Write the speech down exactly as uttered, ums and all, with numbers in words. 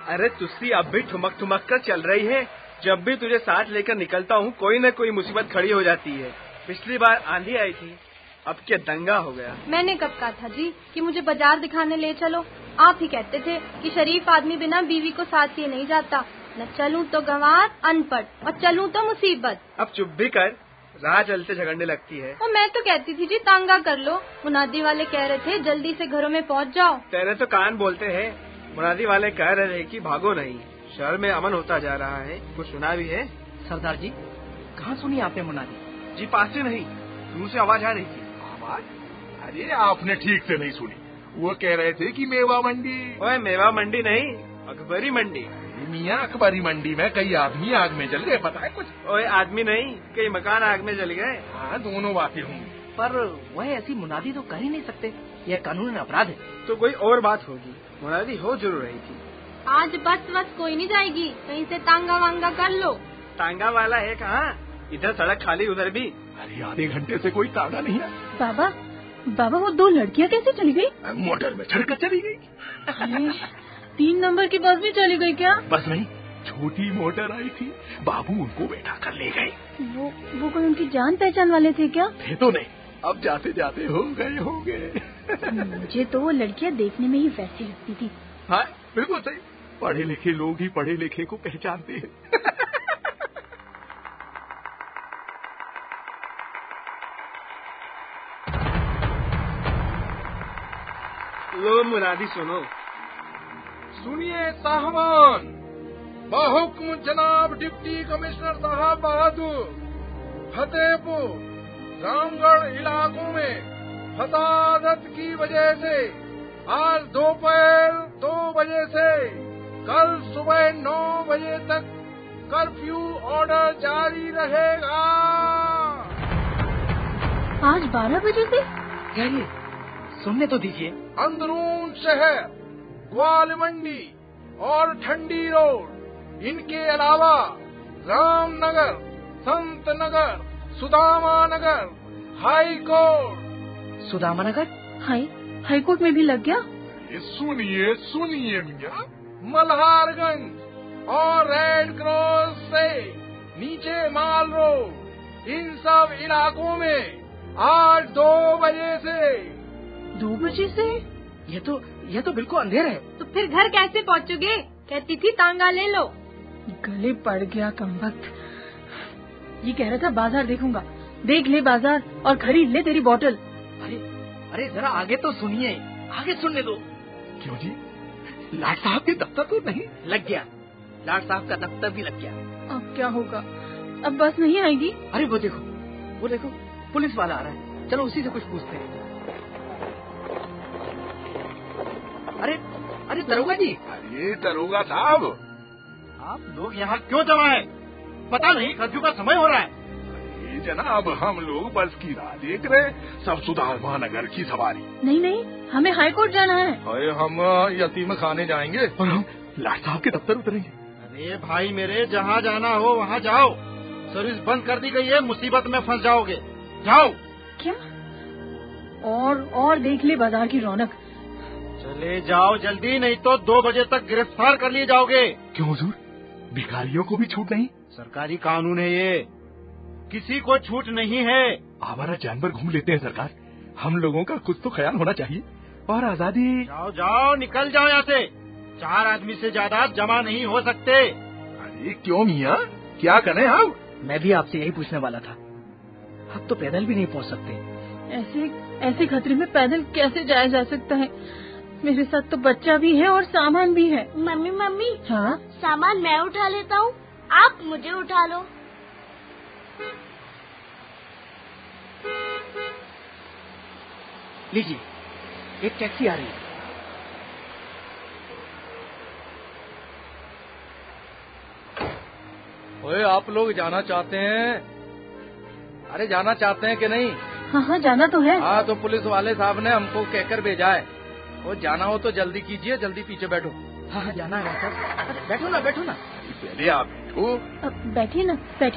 अरे तुस्सी अब भी ठुमक ठुमक कर चल रही है। जब भी तुझे साथ लेकर निकलता हूँ कोई न कोई मुसीबत खड़ी हो जाती है। पिछली बार आंधी आई थी, अब क्या दंगा हो गया। मैंने कब कहा था जी कि मुझे बाजार दिखाने ले चलो। आप ही कहते थे कि शरीफ आदमी बिना बीवी को साथ लिए नहीं जाता। न चलूं तो गंवार अनपढ़ और चलूं तो मुसीबत। अब चुप भी कर, राह चलते झगड़ने लगती है। और मैं तो कहती थी जी तांगा कर लो। मुनादी वाले कह रहे थे जल्दी से घरों में पहुंच जाओ। तेरे तो कान बोलते हैं। मुनादी वाले कह रहे कि भागो नहीं, शहर में अमन होता जा रहा है। कुछ सुना भी है? सरदार जी कहाँ सुनी आपने मुनादी? जी पास से नहीं, दूर से आवाज आ रही थी। आवाज? अरे आपने ठीक से नहीं सुनी। वो कह रहे थे कि मेवा मंडी। ओए मेवा मंडी नहीं, अकबरी मंडी। मियाँ अकबरी मंडी में कई आदमी आग में जल गए, पता है कुछ? ओए आदमी नहीं, कई मकान आग में जल गए। हाँ दोनों बातें होंगी, पर वह ऐसी मुनादी तो कर ही नहीं सकते, यह कानून अपराध है। तो कोई और बात होगी, मुनादी हो जरूर रही थी। आज बस बस कोई नहीं जाएगी, कहीं से तांगा वांगा कर लो। तांगा वाला है कहाँ? इधर सड़क खाली, उधर भी। अरे आधे घंटे से कोई तांगा नहीं है। बाबा बाबा वो दो लड़कियाँ कैसे चली गई? मोटर में चढ़कर चली गई। तीन नंबर की बस भी चली गई क्या? बस नहीं, छोटी मोटर आई थी, बाबू उनको बैठा कर ले गए। वो वो कोई उनकी जान पहचान वाले थे क्या? थे तो नहीं, अब जाते जाते हो गए होंगे। मुझे तो वो लड़कियाँ देखने में ही वैसी लगती थी। हाँ बिल्कुल सही, पढ़े लिखे लोग ही पढ़े लिखे को पहचानते हैं। लो मुनादी सुनो। सुनिए साहबान, बहुक्म जनाब डिप्टी कमिश्नर साहब बहादुर, फतेहपुर रामगढ़ इलाकों में फसादत की वजह से आज दोपहर दो बजे से कल सुबह नौ बजे तक कर्फ्यू ऑर्डर जारी रहेगा। आज बारह बजे से? क्या ये? सुनने तो दीजिए। अंदरून शहर, ग्वाल मंडी और ठंडी रोड, इनके अलावा रामनगर, संत नगर, सुदामा नगर, हाई कोर्ट। सुदामा नगर? हाई हाई कोर्ट में भी लग गया? सुनिए सुनिए मियाँ, मल्हारगंज और रेड क्रॉस से नीचे माल रोड, इन सब इलाकों में आज दो बजे से। दो बजे से? यह तो यह तो बिल्कुल अंधेरा है। तो फिर घर कैसे पहुँचोगे? कहती थी तांगा ले लो। गले पड़ गया कमबख्त। ये कह रहा था बाजार देखूंगा। देख ले बाजार और खरीद ले तेरी बोतल। अरे अरे जरा आगे तो सुनिए, आगे सुनने दो। क्यों जी, लाट साहब के दफ्तर तो नहीं? लग गया, लाट साहब का दफ्तर भी लग गया। अब क्या होगा? अब बस नहीं आएगी? अरे वो देखो, वो देखो पुलिस वाला आ रहा है, चलो उसी से कुछ पूछते हैं। अरे अरे दरोगा जी। अरे दरोगा साहब, आप लोग यहाँ क्यों जमा है? पता नहीं कर्फ्यू का समय हो रहा है। अरे जनाब, हम लोग बस की राह देख रहे, सब सुदामा नगर की सवारी। नहीं नहीं, हमें हाई कोर्ट जाना है। अरे हम यतीम खाने जाएंगे और हम लाट साहब के दफ्तर उतरेंगे। अरे भाई मेरे, जहाँ जाना हो वहाँ जाओ, सर्विस बंद कर दी गई है, मुसीबत में फंस जाओगे। जाओ। क्या? और और देख ले बाजार की रौनक। चले जाओ जल्दी, नहीं तो दो बजे तक गिरफ्तार कर लिए जाओगे। क्यों हुजूर, भिखारियों को भी छूट नहीं? सरकारी कानून है ये, किसी को छूट नहीं है। आवारा जानवर घूम लेते हैं सरकार, हम लोगों का कुछ तो ख्याल होना चाहिए। और आजादी। जाओ जाओ, निकल जाओ यहाँ से। चार आदमी से ज्यादा जमा नहीं हो सकते। अरे क्यों मियाँ, क्या करें हम? मैं भी आपसे यही पूछने वाला था, अब तो पैदल भी नहीं पहुँच सकते। ऐसे ऐसे खतरे में पैदल कैसे जाया जा सकता है? मेरे साथ तो बच्चा भी है और सामान भी है। Mummy mummy. हाँ? सामान मैं उठा लेता हूँ, आप मुझे उठा लो। लीजिए, एक टैक्सी आ रही है। ओए, आप लोग जाना चाहते हैं? अरे जाना चाहते हैं कि नहीं? हाँ हाँ जाना तो है। हाँ तो पुलिस वाले साहब ने हमको कहकर भेजा है, वो जाना हो तो जल्दी कीजिए, जल्दी पीछे बैठो। हाँ हाँ जाना है सर। बैठो ना बैठो ना। पहले आप बैठो। अब बैठिए ना, बैठिए।